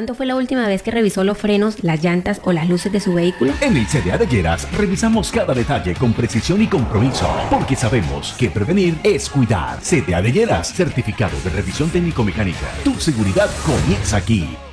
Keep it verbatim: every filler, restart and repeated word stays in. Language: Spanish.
¿Cuándo fue la última vez que revisó los frenos, las llantas o las luces de su vehículo? En el C D A de Lleras revisamos cada detalle con precisión y compromiso, porque sabemos que prevenir es cuidar. C D A de Lleras, certificado de revisión técnico-mecánica. Tu seguridad comienza aquí.